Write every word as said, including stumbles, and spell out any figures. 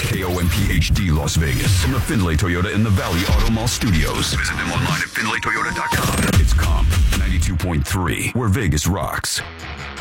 K O M P H D Las Vegas. From the Findlay Toyota in the Valley Auto Mall Studios. Visit them online at findlay toyota dot com. It's Comp ninety-two point three, where Vegas rocks.